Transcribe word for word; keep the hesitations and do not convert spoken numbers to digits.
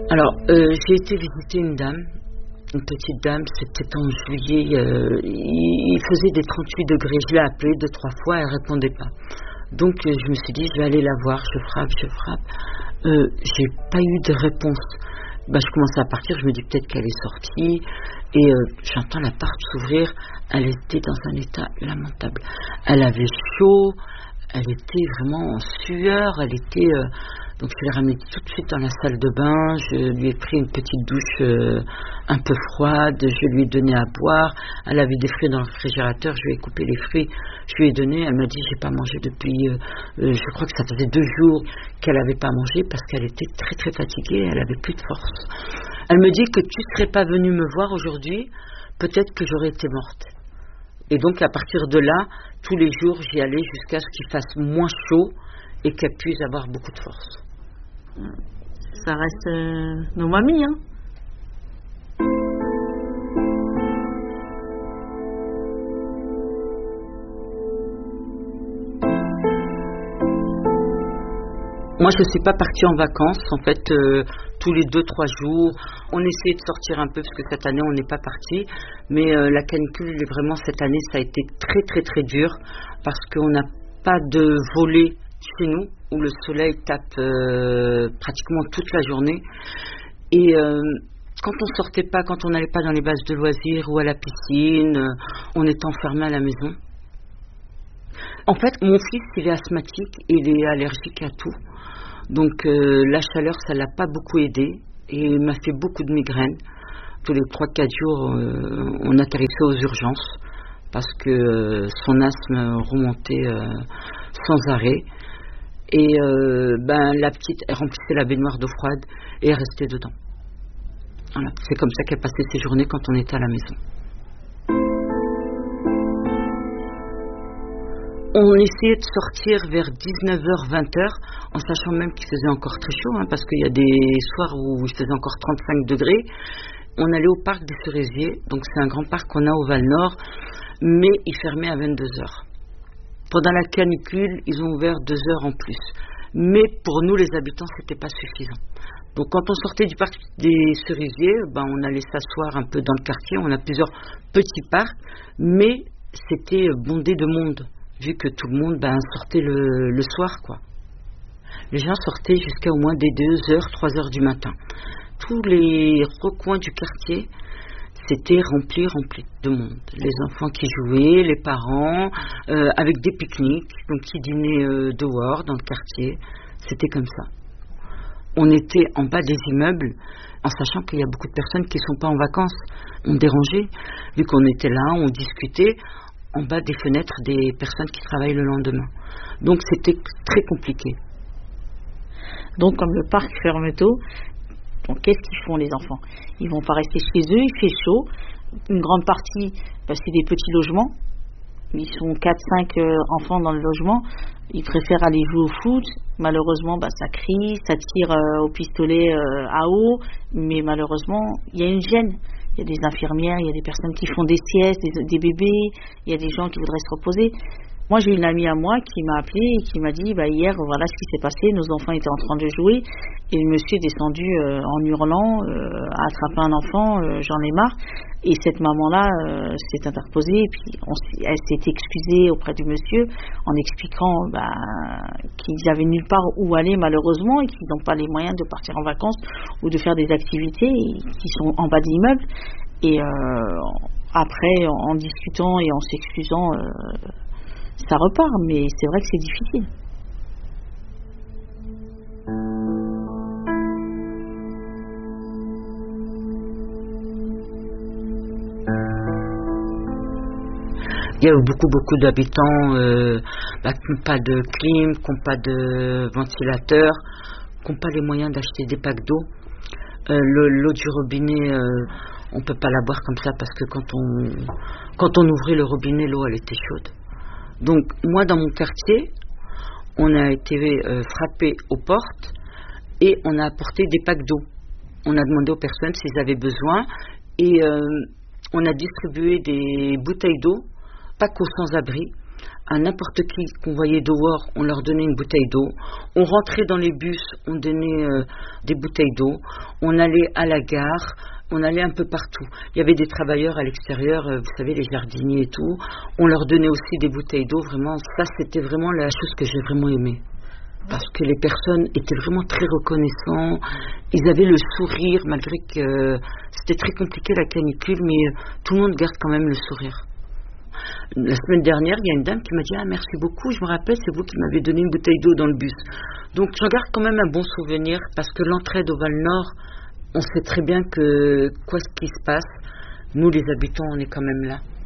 Alors, euh, j'ai été visiter une dame, une petite dame, c'était en juillet, euh, il, il faisait des trente-huit degrés, je l'ai appelée deux, trois fois, elle répondait pas. Donc euh, je me suis dit, je vais aller la voir, je frappe, je frappe. Euh, j'ai pas eu de réponse. Bah, je commençais à partir, je me dis peut-être qu'elle est sortie, et euh, j'entends la porte s'ouvrir, elle était dans un état lamentable. Elle avait chaud, elle était vraiment en sueur, elle était... Euh, donc je l'ai ramenée tout de suite dans la salle de bain, je lui ai pris une petite douche euh, un peu froide, je lui ai donné à boire, elle avait des fruits dans le réfrigérateur, je lui ai coupé les fruits, je lui ai donné, elle m'a dit j'ai pas mangé depuis, euh, euh, je crois que ça faisait deux jours qu'elle n'avait pas mangé parce qu'elle était très très fatiguée, elle avait plus de force. Elle me dit que tu serais pas venue me voir aujourd'hui, peut-être que j'aurais été morte. Et donc à partir de là, tous les jours j'y allais jusqu'à ce qu'il fasse moins chaud et qu'elle puisse avoir beaucoup de force. Ça reste euh, nos mamies, hein. Moi, je ne suis pas partie en vacances. En fait, euh, tous les deux, trois jours, on essayait de sortir un peu parce que cette année, on n'est pas parti. Mais euh, la canicule, vraiment, cette année, ça a été très, très, très dur parce qu'on n'a pas de volée chez nous où le soleil tape euh, pratiquement toute la journée. Et euh, quand on sortait pas, quand on n'allait pas dans les bases de loisirs ou à la piscine, euh, on était enfermé à la maison. En fait, mon fils, il est asthmatique et il est allergique à tout. Donc euh, la chaleur, ça l'a pas beaucoup aidé et il m'a fait beaucoup de migraines. Tous les trois quatre jours, euh, on atterrissait aux urgences parce que euh, son asthme remontait euh, sans arrêt. Et euh, ben, la petite, elle remplissait la baignoire d'eau froide et elle restait dedans. Voilà. C'est comme ça qu'elle passait ses journées quand on était à la maison. On essayait de sortir vers dix-neuf heures, vingt heures, en sachant même qu'il faisait encore très chaud, hein, parce qu'il y a des soirs où il faisait encore trente-cinq degrés. On allait au parc des Cerisiers, donc c'est un grand parc qu'on a au Val-Nord, mais il fermait à vingt-deux heures. Pendant la canicule, ils ont ouvert deux heures en plus. Mais pour nous, les habitants, c'était pas suffisant. Donc quand on sortait du parc des Cerisiers, ben, on allait s'asseoir un peu dans le quartier. On a plusieurs petits parcs, mais c'était bondé de monde, vu que tout le monde ben, sortait le, le soir, quoi. Les gens sortaient jusqu'à au moins des deux heures, trois heures du matin. Tous les recoins du quartier, c'était rempli, rempli de monde. Les enfants qui jouaient, les parents, euh, avec des pique-niques, donc qui dînaient euh, dehors, dans le quartier. C'était comme ça. On était en bas des immeubles, en sachant qu'il y a beaucoup de personnes qui ne sont pas en vacances. On dérangeait, vu qu'on était là, on discutait, en bas des fenêtres des personnes qui travaillent le lendemain. Donc c'était très compliqué. Donc comme le parc ferme tôt, donc qu'est-ce qu'ils font les enfants? Ils vont pas rester chez eux, il fait chaud. Une grande partie, bah, c'est des petits logements. Ils sont quatre cinq euh, enfants dans le logement. Ils préfèrent aller jouer au foot. Malheureusement, bah, ça crie, ça tire euh, au pistolet euh, à eau. Mais malheureusement, il y a une gêne. Il y a des infirmières, il y a des personnes qui font des siestes, des, des bébés. Il y a des gens qui voudraient se reposer. Moi, j'ai une amie à moi qui m'a appelé et qui m'a dit bah, hier, voilà ce qui s'est passé. Nos enfants étaient en train de jouer et le monsieur est descendu euh, en hurlant, euh, a attrapé un enfant, euh, j'en ai marre. Et cette maman-là euh, s'est interposée et puis on, elle s'est excusée auprès du monsieur en expliquant bah, qu'ils avaient nulle part où aller malheureusement et qu'ils n'ont pas les moyens de partir en vacances ou de faire des activités qui sont en bas de l'immeuble. Et euh, après, en, en discutant et en s'excusant, euh, ça repart, mais c'est vrai que c'est difficile. Il y a eu beaucoup, beaucoup d'habitants euh, bah, qui n'ont pas de clim, qui n'ont pas de ventilateur, qui n'ont pas les moyens d'acheter des packs d'eau. Euh, le, l'eau du robinet, euh, on ne peut pas la boire comme ça parce que quand on, quand on ouvrait le robinet, l'eau, elle était chaude. Donc, moi, dans mon quartier, on a été euh, frappé aux portes et on a apporté des packs d'eau. On a demandé aux personnes s'ils avaient besoin et euh, on a distribué des bouteilles d'eau, pas qu'aux sans-abri, À n'importe qui qu'on voyait dehors, on leur donnait une bouteille d'eau. On rentrait dans les bus, on donnait euh, des bouteilles d'eau. On allait à la gare, on allait un peu partout. Il y avait des travailleurs à l'extérieur, euh, vous savez, les jardiniers et tout. On leur donnait aussi des bouteilles d'eau. Vraiment, ça, c'était vraiment la chose que j'ai vraiment aimée. Parce que les personnes étaient vraiment très reconnaissants. Ils avaient le sourire, malgré que euh, c'était très compliqué la canicule, mais euh, tout le monde garde quand même le sourire. La semaine dernière, il y a une dame qui m'a dit « Ah, merci beaucoup, je me rappelle, c'est vous qui m'avez donné une bouteille d'eau dans le bus. » Donc, j'en garde quand même un bon souvenir, parce que l'entraide au Val-Nord, on sait très bien que quoi ce qui se passe, nous les habitants, on est quand même là.